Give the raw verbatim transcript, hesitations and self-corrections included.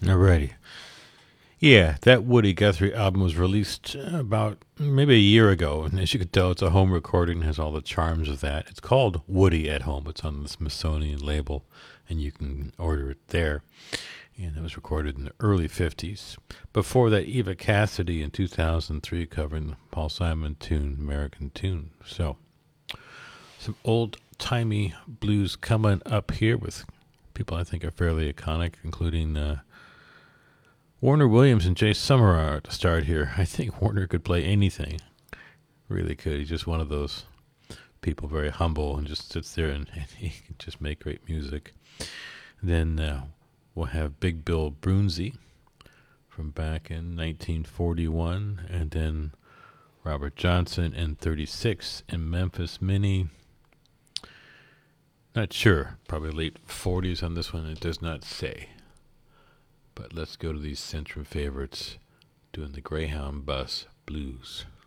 Alrighty. Yeah, that Woody Guthrie album was released uh, about maybe a year ago, and as you can tell, it's a home recording, has all the charms of that. It's called Woody at Home. It's on the Smithsonian label, and you can order it there. And it was recorded in the early fifties. Before that, Eva Cassidy in two thousand three covering the Paul Simon tune, American Tune. So, some old-timey blues coming up here with people I think are fairly iconic, including uh, Warner Williams and Jay Summerar to start here. I think Warner could play anything. Really could. He's just one of those people, very humble, and just sits there and, and he can just make great music. Then uh, we'll have Big Bill Broonzy from back in nineteen forty-one, and then Robert Johnson in thirty-six in Memphis Minnie. Not sure. Probably late forties on this one. It does not say. But let's go to these Centrum favorites doing the Greyhound Bus Blues.